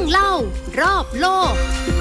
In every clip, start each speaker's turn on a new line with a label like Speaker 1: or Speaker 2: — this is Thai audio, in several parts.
Speaker 1: รื่องเล่ารอบโลก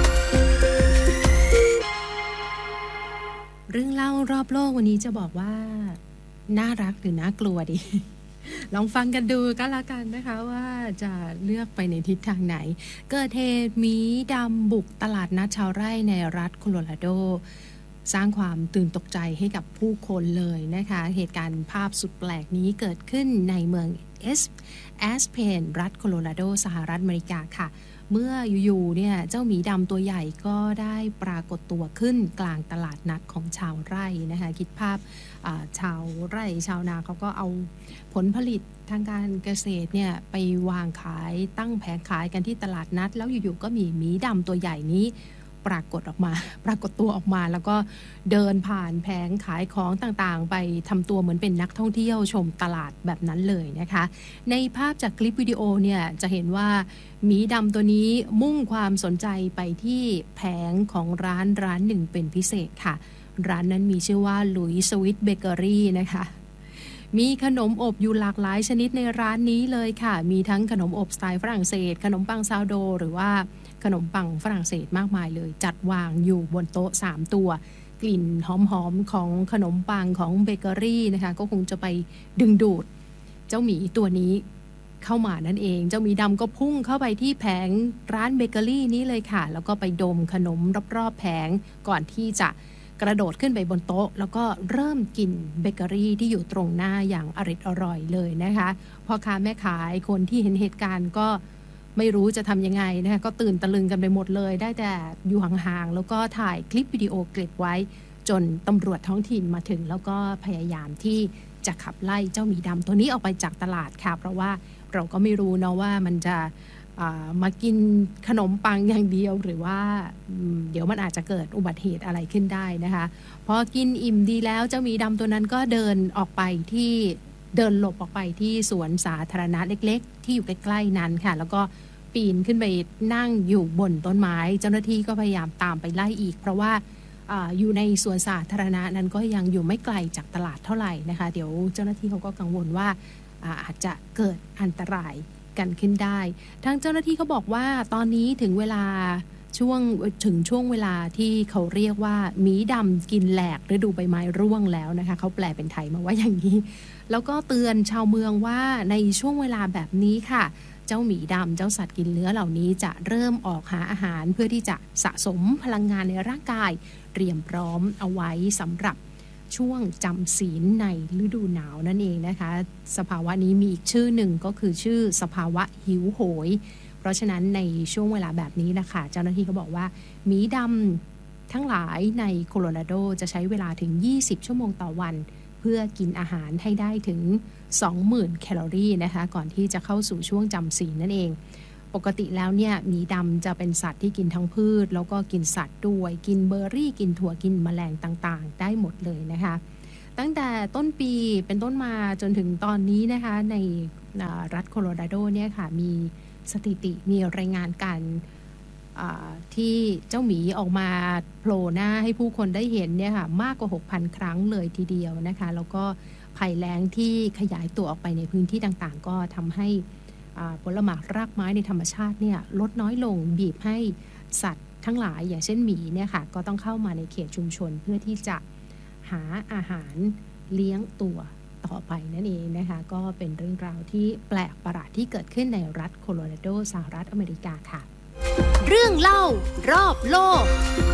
Speaker 1: เรื่องเล่ารอบโลกวันนี้จะบอกว่าน่ารักหรือน่ากลัวดี ลองฟังกันดูก็แล้วกันนะคะว่าจะเลือกไปในทิศทางไหนเกิดเหตุหมีดำบุกตลาดนัดชาวไร่ในรัฐโคโลราโดสร้างความตื่นตกใจให้กับผู้คนเลยนะคะเหตุการณ์ภาพสุดแปลกนี้เกิดขึ้นในเมืองแอสเพนรัฐโคโลราโดสหรัฐอเมริกาค่ะเมื่ออยู่ๆเนี่ยเจ้าหมีดำตัวใหญ่ก็ได้ปรากฏตัวขึ้นกลางตลาดนัดของชาวไร่นะคะคิดภาพชาวไร่ชาวนาเขาก็เอาผลผลิตทางการเกษตรเนี่ยไปวางขายตั้งแผงขายกันที่ตลาดนัดแล้วอยู่ๆก็มีหมีดำตัวใหญ่นี้ปรากฏตัวออกมาแล้วก็เดินผ่านแผงขายของต่างๆไปทำตัวเหมือนเป็นนักท่องเที่ยวชมตลาดแบบนั้นเลยนะคะในภาพจากคลิปวิดีโอเนี่ยจะเห็นว่าหมีดำตัวนี้มุ่งความสนใจไปที่แผงของร้านหนึ่งเป็นพิเศษค่ะร้านนั้นมีชื่อว่าลุยสวิตเบเกอรี่นะคะมีขนมอบอยู่หลากหลายชนิดในร้านนี้เลยค่ะมีทั้งขนมอบสไตล์ฝรั่งเศสขนมปังซาวโดหรือว่าขนมปังฝรั่งเศสมากมายเลยจัดวางอยู่บนโต๊ะ3ตัวกลิ่นหอมๆของขนมปังของเบเกอรี่นะคะก็คงจะไปดึงดูดเจ้าหมีตัวนี้เข้ามานั่นเองเจ้าหมีดำก็พุ่งเข้าไปที่แผงร้านเบเกอรี่นี้เลยค่ะแล้วก็ไปดมขนมรอบๆแผงก่อนที่จะกระโดดขึ้นไปบนโต๊ะแล้วก็เริ่มกินเบเกอรี่ที่อยู่ตรงหน้าอย่างอร่อยเลยนะคะพ่อค้าแม่ขายคนที่เห็นเหตุการณ์ก็ไม่รู้จะทำยังไงนะคะก็ตื่นตะลึงกันไปหมดเลยได้แต่อยู่ห่างๆแล้วก็ถ่ายคลิปวิดีโอเก็บไว้จนตำรวจท้องถิ่นมาถึงแล้วก็พยายามที่จะขับไล่เจ้าหมีดำตัวนี้ออกไปจากตลาดค่ะเพราะว่าเราก็ไม่รู้เนาะว่ามันจะมากินขนมปังอย่างเดียวหรือว่าเดี๋ยวมันอาจจะเกิดอุบัติเหตุอะไรขึ้นได้นะคะพอกินอิ่มดีแล้วเจ้าหมีดำตัวนั้นก็เดินหลบออกไปที่สวนสาธารณะเล็กๆที่อยู่ใกล้ๆนั้นค่ะแล้วก็ปีนขึ้นไปนั่งอยู่บนต้นไม้เจ้าหน้าที่ก็พยายามตามไปไล่อีกเพราะว่าอยู่ในสวนสาธารณะนั้นก็ยังอยู่ไม่ไกลจากตลาดเท่าไหร่นะคะเดี๋ยวเจ้าหน้าที่เขาก็กังวลว่าอาจจะเกิดอันตรายกันขึ้นได้ทางเจ้าหน้าที่เขาบอกว่าตอนนี้ถึงเวลาช่วงเวลาที่เขาเรียกว่าหมีดำกินแหลกฤดูใบไม้ร่วงแล้วนะคะเขาแปลเป็นไทยมาว่าอย่างนี้แล้วก็เตือนชาวเมืองว่าในช่วงเวลาแบบนี้ค่ะเจ้าหมีดำเจ้าสัตว์กินเนื้อเหล่านี้จะเริ่มออกหาอาหารเพื่อที่จะสะสมพลังงานในร่างกายเตรียมพร้อมเอาไว้สำหรับช่วงจำศีลในฤดูหนาวนั่นเองนะคะสภาวะนี้มีอีกชื่อหนึ่งก็คือชื่อสภาวะหิวโหยเพราะฉะนั้นในช่วงเวลาแบบนี้นะคะเจ้าหน้าที่เขาบอกว่าหมีดำทั้งหลายในโคโลราโดจะใช้เวลาถึง20ชั่วโมงต่อวันเพื่อกินอาหารให้ได้ถึง 20,000 แคลอรี่นะคะก่อนที่จะเข้าสู่ช่วงจำศีลนั่นเองปกติแล้วเนี่ยหมีดำจะเป็นสัตว์ที่กินทั้งพืชแล้วก็กินสัตว์ด้วยกินเบอร์รี่กินถั่วกินแมลงต่างๆได้หมดเลยนะคะตั้งแต่ต้นปีเป็นต้นมาจนถึงตอนนี้นะคะในรัฐโคโลราโดเนี่ยค่ะมีสถิติมีรายงานการที่เจ้าหมีออกมาโผล่หน้าให้ผู้คนได้เห็นเนี่ยค่ะมากกว่า 6,000 ครั้งเลยทีเดียวนะคะแล้วก็ภัยแล้งที่ขยายตัวออกไปในพื้นที่ต่างๆก็ทำให้ผลหมากรากไม้ในธรรมชาติเนี่ยลดน้อยลงบีบให้สัตว์ทั้งหลายอย่างเช่นหมีเนี่ยค่ะก็ต้องเข้ามาในเขตชุมชนเพื่อที่จะหาอาหารเลี้ยงตัวต่อไปนั่นเองนะคะก็เป็นเรื่องราวที่แปลกประหลาดที่เกิดขึ้นในรัฐโคโลราโดสหรัฐอเมริกาค่ะเรื่องเล่ารอบโลก